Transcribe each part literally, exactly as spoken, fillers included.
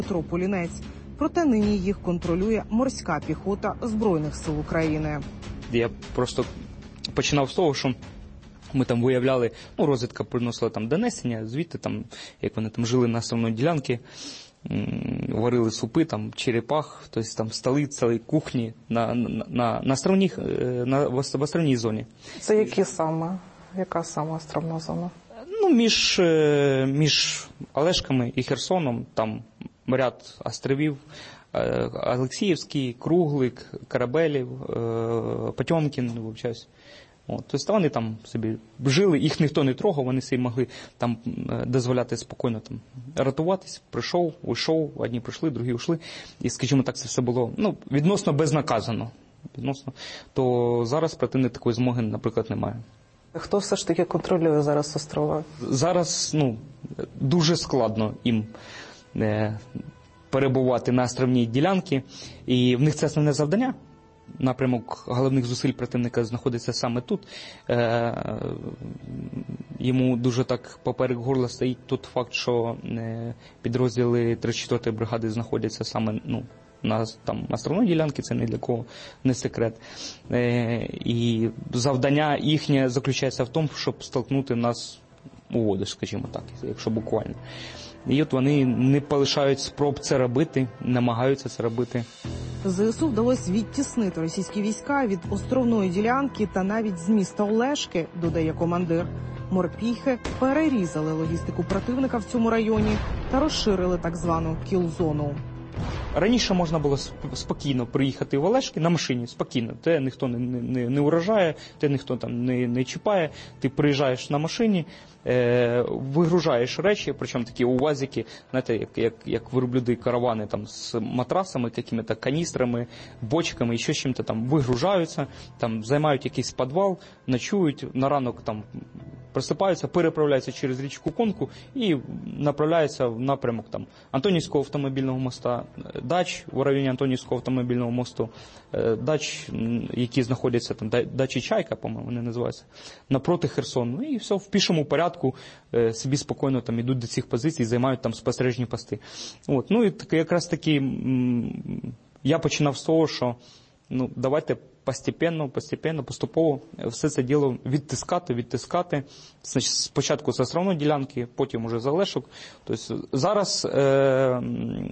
Петро Полінець. Проте нині їх контролює морська піхота Збройних сил України. Я просто починав з того, що ми там виявляли, ну, розвідка приносила там донесення, звідти там, як вони там жили на основній ділянці, варили супи, там, черепах, тобто там столи, цілі кухні на, на, на, на, островній, на в островній зоні. Це які саме? Яка саме островна зона? Ну, між, між Олешками і Херсоном, там ряд островів, Олексіївський, Круглик, Корабелів, Потьомкін, вибачаюсь. От, тобто вони там собі жили, їх ніхто не трогав, вони собі могли там дозволяти спокійно там рятуватись. Прийшов, уйшов, одні прийшли, другі ушли. І, скажімо так, це все було, ну, відносно безнаказано. Відносно. То зараз противник такої змоги, наприклад, немає. Хто все ж таки контролює зараз острова? Зараз, ну, дуже складно їм е, перебувати на островній ділянці, і в них це основне завдання. Напрямок головних зусиль противника знаходиться саме тут. Е, йому дуже так поперек горла стоїть тут факт, що е, підрозділи тридцять четвертої бригади знаходяться саме, ну, на там островній ділянці, це ні для кого не секрет. Е, і завдання їхнє заключається в тому, щоб столкнути нас у воду, скажімо так, якщо буквально. І от вони не полишають спроб це робити, намагаються це робити. ЗСУ вдалося відтіснити російські війська від островної ділянки та навіть з міста Олешки, додає командир. Морпіхи перерізали логістику противника в цьому районі та розширили так звану кіл-зону. Раніше можна було спокійно приїхати в Олешки на машині, спокійно. Те ніхто не, не, не уражає, те ніхто там не, не чіпає. Ти приїжджаєш на машині, е, вигружаєш речі, причому такі УАЗики, знаєте, як, як, як вироблюють каравани там, з матрасами, якими-то каністрами, бочками і ще чим-то там вигружаються, там, займають якийсь підвал, ночують, на ранок там просипаються, переправляються через річку Конку і направляються в напрямок там Антонівського автомобільного моста, дач в районі Антонівського автомобільного мосту, дач, які знаходяться там, дачі Чайка, по-моєму, вони називаються, напроти Херсону. І все в пішому порядку собі спокійно там йдуть до цих позицій, займають там спостережні пости. От. Ну і так, якраз таки я починав з того, що ну, давайте постепенно, постепенно, поступово все це діло відтискати, відтискати. Значить, спочатку з островної ділянки, потім уже з Олешок. Тобто зараз е,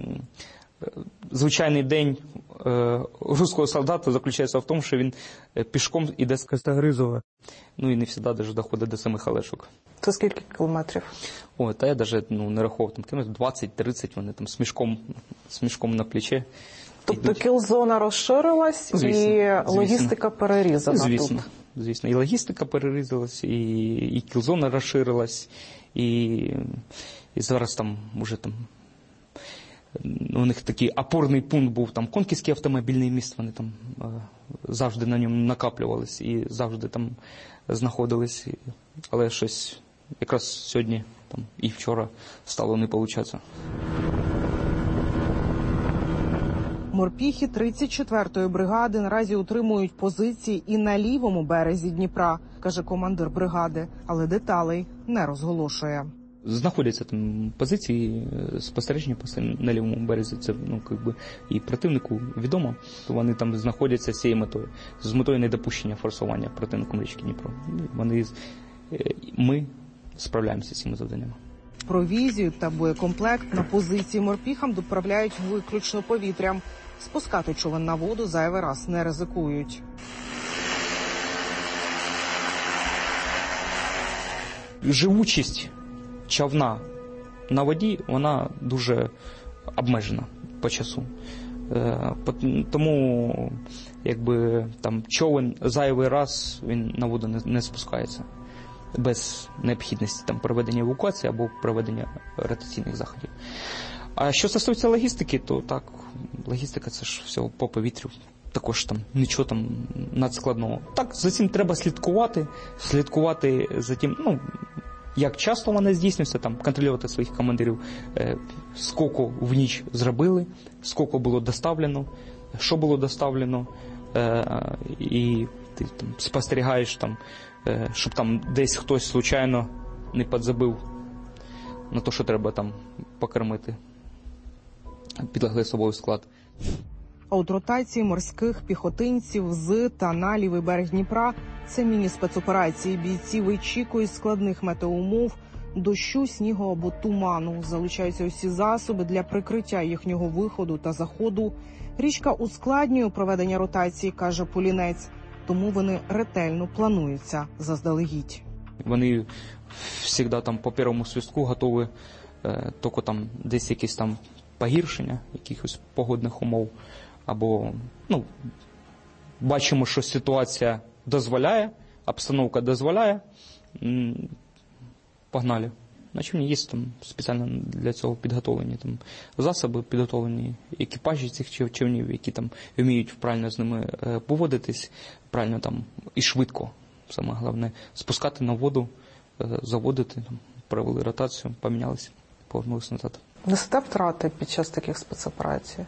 звичайний день е, руського солдата заключається в тому, що він пішком іде з Костогризова. Ну і не завжди навіть доходить до самих Олешок. Це скільки кілометрів? Ой, та я навіть ну, не рахував, там кілометрів двадцять-тридцять, вони там з мішком, з мішком на плечі. Тобто кіл-зона розширилась, звісно, і логістика звісно. перерізана звісно, тут? Звісно, і логістика перерізалась, і, і кіл-зона розширилась, і, і зараз там уже там у них такий опорний пункт був, там Конківський автомобільний міст, вони там завжди на ньому накаплювались і завжди там знаходились, але щось якраз сьогодні там, і вчора стало не получатися. Морпіхи тридцять четвертої бригади наразі утримують позиції і на лівому березі Дніпра, каже командир бригади, але деталей не розголошує. Знаходяться там позиції спостереження на лівому березі, це ну, якби, і противнику відомо, то вони там знаходяться з цією метою, з метою недопущення форсування противником річки Дніпро. Вони, ми справляємося з цими завданнями. Провізію та боєкомплект на позиції морпіхам доправляють виключно повітрям. Спускати човен на воду зайвий раз не ризикують. Живучість човна на воді, вона дуже обмежена по часу. Тому якби там човен зайвий раз він на воду не, не спускається без необхідності там проведення евакуації або проведення ротаційних заходів. А що стосується логістики, то так, логістика це ж все по повітрю. Також там нічого там надскладного. Так, за цим треба слідкувати, слідкувати за тим, ну, як часто вона здійснюється, там, контролювати своїх командирів, е, скільки в ніч зробили, скільки було доставлено, що було доставлено, е, і ти там спостерігаєш, там, е, щоб там десь хтось случайно не підзабив на те, що треба там покормити підлеглий особовий склад. А от ротації морських піхотинців з та на лівий берег Дніпра – це міні-спецоперації. Бійці вичікують складних метеоумов, дощу, снігу або туману. Залучаються усі засоби для прикриття їхнього виходу та заходу. Річка ускладнює проведення ротації, каже Полінець, тому вони ретельно плануються заздалегідь. Вони завжди там по першому свистку готові, е, тільки там десь якісь там погіршення якихось погодних умов, або, ну, бачимо, що ситуація дозволяє, обстановка дозволяє, погнали. Значить, є там спеціально для цього підготовлені там засоби, підготовлені екіпажі цих човнів, які там вміють правильно з ними поводитись, правильно там і швидко, саме головне, спускати на воду, заводити, там, провели ротацію, помінялися, повернулися назад. Несете втрати під час таких спецоперацій?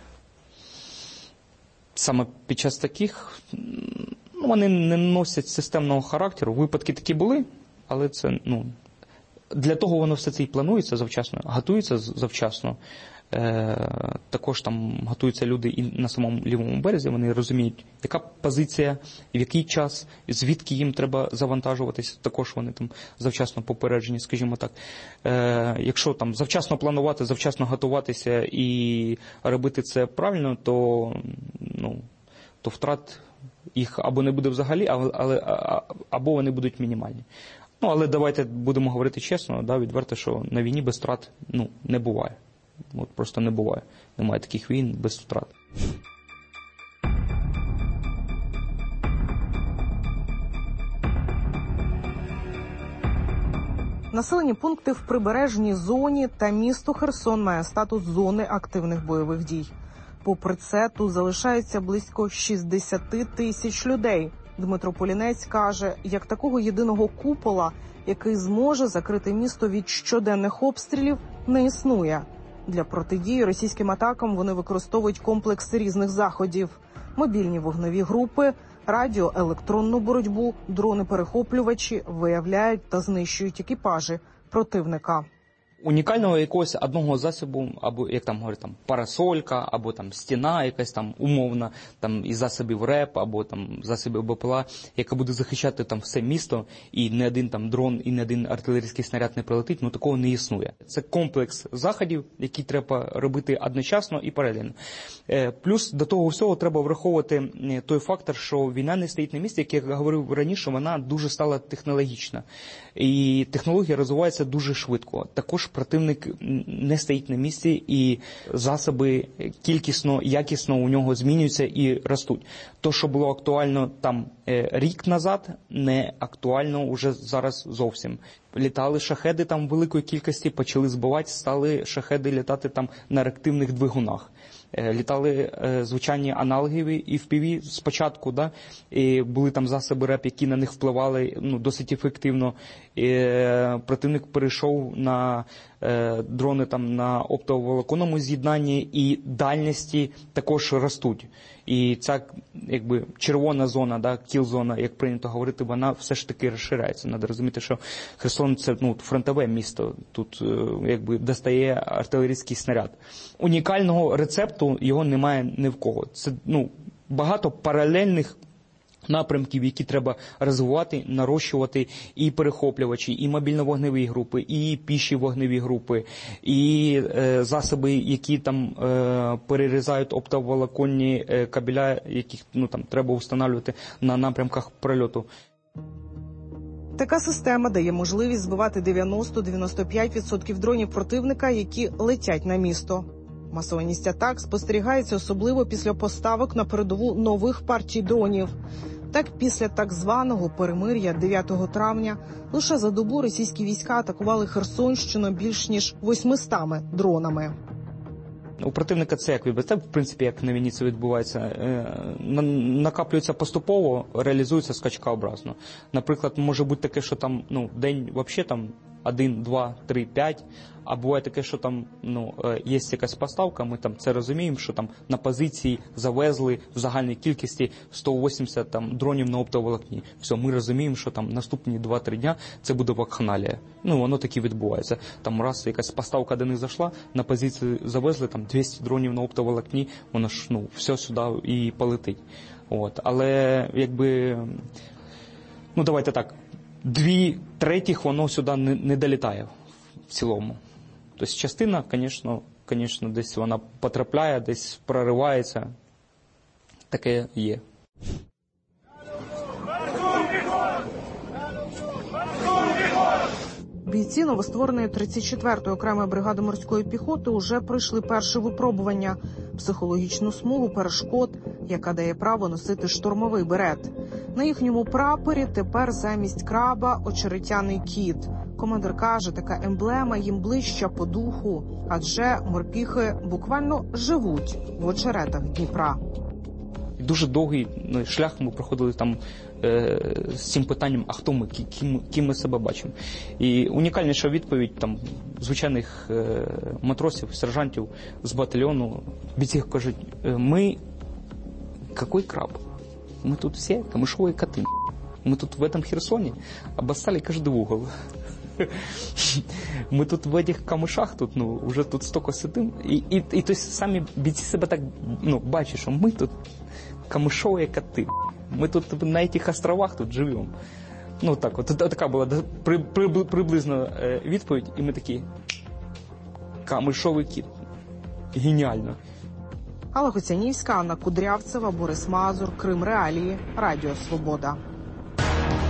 Саме під час таких, ну, вони не носять системного характеру. Випадки такі були, але це, ну, для того воно все це і планується завчасно, готується завчасно. Е, також там готуються люди і на самому лівому березі, вони розуміють, яка позиція, в який час, звідки їм треба завантажуватися, також вони там завчасно попереджені, скажімо так. Е, якщо там завчасно планувати, завчасно готуватися і робити це правильно, то, ну, то втрат їх або не буде взагалі, але, але, або вони будуть мінімальні. Ну, але давайте будемо говорити чесно, да, відверто, що на війні без втрат, ну, не буває. От просто не буває. Немає таких війн без втрат. Населені пункти в прибережній зоні та місто Херсон має статус зони активних бойових дій. Попри це, тут залишається близько шістдесят тисяч людей. Дмитро Полінець каже, як такого єдиного купола, який зможе закрити місто від щоденних обстрілів, не існує. Для протидії російським атакам вони використовують комплекс різних заходів. Мобільні вогневі групи, радіоелектронну боротьбу, дрони-перехоплювачі виявляють та знищують екіпажі противника. Унікального якогось одного засобу, або, як там говорять, там, парасолька, або там стіна якась там умовна, там із засобів РЕП, або там засобів БПЛА, яка буде захищати там все місто, і не один там дрон, і не один артилерійський снаряд не прилетить, ну такого не існує. Це комплекс заходів, які треба робити одночасно і паралельно. Е, плюс до того всього треба враховувати той фактор, що війна не стоїть на місці, як я говорив раніше, вона дуже стала технологічна. І технологія розвивається дуже швидко. Також противник не стоїть на місці, і засоби кількісно, якісно у нього змінюються і ростуть. То, що було актуально там рік назад, не актуально уже зараз зовсім. Літали шахеди там великої кількості, почали збивати, стали шахеди літати там на реактивних двигунах. Літали е, звичайні аналогові і еф пі ві спочатку, да? І були там засоби РЕП, які на них впливали, ну, досить ефективно. І, е, противник перейшов на е, дрони там, на оптоволоконному з'єднанні, і дальності також ростуть. І ця, якби, червона зона, да, кіл-зона, як прийнято говорити, вона все ж таки розширяється. Треба розуміти, що Херсон – це, ну, фронтове місто, тут, якби, достає артилерійський снаряд. Унікального рецепту його немає ні в кого. Це, ну, багато паралельних напрямків, які треба розвивати, нарощувати, і перехоплювачі, і мобільно-вогневі групи, і піші вогневі групи, і е, засоби, які там е, перерізають оптоволоконні е, кабеля, яких, ну, там треба встановлювати на напрямках прольоту. Така система дає можливість збивати дев'яносто - дев'яносто п'ять відсотків дронів противника, які летять на місто. Масованість атак спостерігається особливо після поставок на передову нових партій дронів. Так, після так званого перемир'я дев'ятого травня лише за добу російські війська атакували Херсонщину більш ніж восьмистами дронами. У противника це як відбувається, в принципі, як на війні це відбувається, накаплюється поступово, реалізується скачкообразно. Наприклад, може бути таке, що там, ну, день взагалі там один, два, три, п'ять. А буває таке, що там ну, є якась поставка, ми там це розуміємо, що там на позиції завезли в загальній кількості сто вісімдесят там, дронів на оптоволокні. Все, ми розуміємо, що там наступні два-три дня це буде вакханалія. Ну, воно таки відбувається. Там раз якась поставка до них зайшла, на позиції завезли там двісті дронів на оптоволокні, воно ж ну, все сюди і полетить. От. Але якби, ну давайте так, дві третіх воно сюди не, не долітає в цілому. Тобто частина, звісно, звісно, десь вона потрапляє, десь проривається. Таке є. Бійці новоствореної тридцять четвертої окремої бригади морської піхоти уже пройшли перше випробування – психологічну смугу перешкод, яка дає право носити штурмовий берет. На їхньому прапорі тепер замість краба – очеретяний кіт. Командир каже, така емблема їм ближча по духу, адже морпіхи буквально живуть в очеретах Дніпра. Дуже довгий ну, шлях ми проходили там е, з цим питанням, а хто ми, ким, ким ми себе бачимо. І унікальніша відповідь там звичайних е, матросів, сержантів з батальйону, бійці кажуть, ми, який краб? Мы тут все камышовые коты. Мы тут в этом Херсоне обоссали каждый угол. Мы тут в этих камышах, тут, ну, уже тут столько сидим. И, и, и то есть самі бійці себе так, ну, бачать, що ми тут камышовые коты. Ми тут на этих островах тут живемо. Ну, так от, така була при, при, приблизно відповідь, і ми такі, камышовий кіт. Геніально. Алла Хоцянівська, Анна Кудрявцева, Борис Мазур, Крим Реалії, Радіо Свобода.